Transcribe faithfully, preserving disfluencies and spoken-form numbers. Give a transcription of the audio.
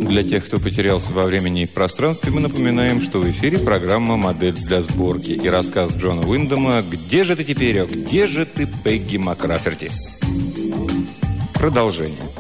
Для тех, кто потерялся во времени и в пространстве, мы напоминаем, что в эфире программа «Модель для сборки» и рассказ Джона Уиндома «Где же ты теперь, о где же ты, Пегги Макраферти?» Продолжение.